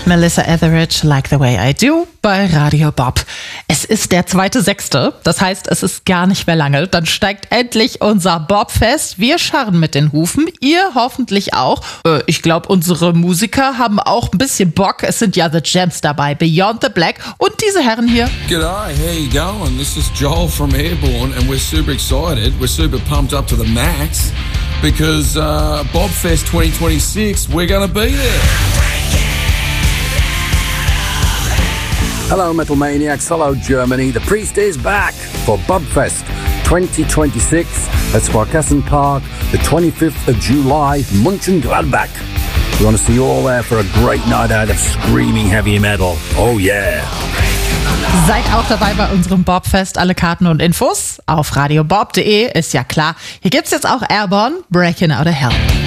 Melissa Etheridge, Like the Way I Do, bei Radio Bob. Es ist der 2.6., das heißt, es ist gar nicht mehr lange. Dann steigt endlich unser Bobfest. Wir scharren mit den Hufen, ihr hoffentlich auch. Ich glaube, unsere Musiker haben auch ein bisschen Bock. Es sind ja The Gems dabei, Beyond the Black und diese Herren hier. G'day, how you going? This is Joel from Airborne and we're super excited. We're super pumped up to the max because Bobfest 2026, we're gonna be there. Hello Metal Maniacs, hello Germany. The Priest is back for Bobfest 2026 at Sparkassen Park, the 25th of July, Mönchengladbach. We want to see you all there for a great night out of screaming heavy metal. Oh yeah! Seid auch dabei bei unserem Bobfest. Alle Karten und Infos auf radiobob.de, ist ja klar. Hier gibt's jetzt auch Airborne, Breaking Out of Hell.